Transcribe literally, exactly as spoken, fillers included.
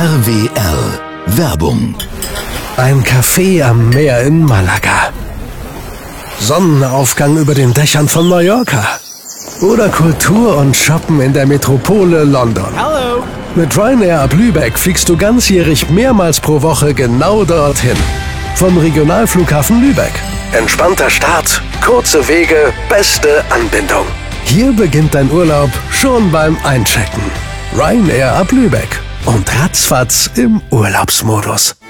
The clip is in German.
R W R Werbung. Ein Café am Meer in Malaga. Sonnenaufgang über den Dächern von Mallorca. Oder Kultur und Shoppen in der Metropole London. Hallo. Mit Ryanair ab Lübeck fliegst du ganzjährig mehrmals pro Woche genau dorthin. Vom Regionalflughafen Lübeck. Entspannter Start, kurze Wege, beste Anbindung. Hier beginnt dein Urlaub schon beim Einchecken. Ryanair ab Lübeck und ratzfatz im Urlaubsmodus.